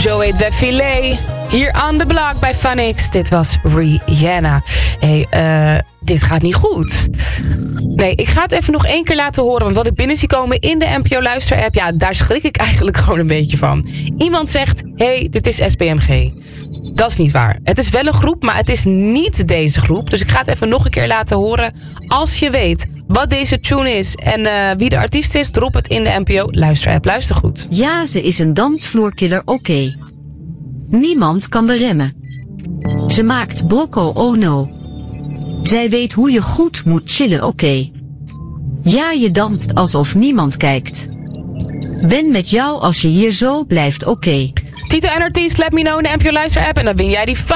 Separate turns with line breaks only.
Joey De Filet. Hier aan de blok bij Funix. Dit was Rihanna. Dit gaat niet goed. Nee, ik ga het even nog 1 keer laten horen. Want wat ik binnen zie komen in de NPO Luister-app... ja, daar schrik ik eigenlijk gewoon een beetje van. Iemand zegt, dit is SBMG. Dat is niet waar. Het is wel een groep, maar het is niet deze groep. Dus ik ga het even nog een keer laten horen. Als je weet wat deze tune is en wie de artiest is... drop het in de NPO Luister-app. Luister goed.
Ja, ze is een dansvloerkiller, oké. Niemand kan de remmen. Ze maakt brocco, oh no. Zij weet hoe je goed moet chillen, oké. Ja, je danst alsof niemand kijkt. Ben met jou als je hier zo blijft, oké.
Titel en artiest, let me know in de NPO Luister-app... en dan win jij die